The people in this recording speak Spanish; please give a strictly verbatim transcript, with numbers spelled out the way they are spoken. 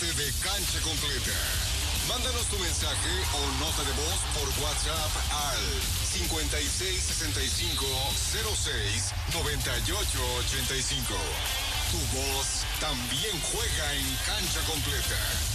parte de Cancha Completa. Mándanos tu mensaje o nota de voz por WhatsApp al cincuenta y seis sesenta y cinco cero seis noventa y ocho ochenta y cinco. Tu voz también juega en Cancha Completa.